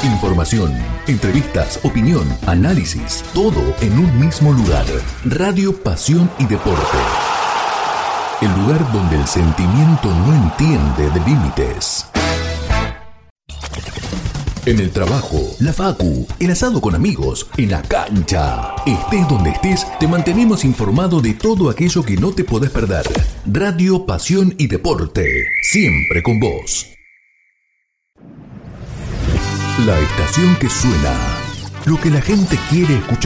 Información, entrevistas, opinión, análisis, todo en un mismo lugar. Radio Pasión y Deporte. El lugar donde el sentimiento no entiende de límites. En el trabajo, la facu, el asado con amigos, en la cancha. Estés donde estés, te mantenemos informado de todo aquello que no te podés perder. Radio Pasión y Deporte, siempre con vos. La estación que suena, lo que la gente quiere escuchar.